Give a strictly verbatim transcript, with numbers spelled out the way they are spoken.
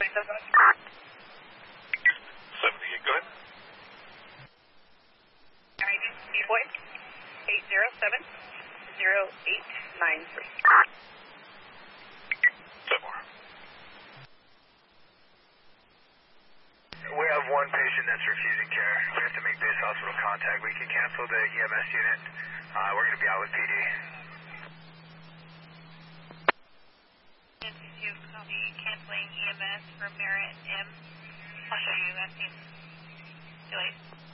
seventy-eight, go ahead. Boy, eight zero seven zero eight nine three. Ten more. We have one patient that's refusing care. We have to make base hospital contact. We can cancel the E M S unit. Uh, we're going to be out with P D. You copy canceling E M S for Merritt M. I'll show you that. See you later.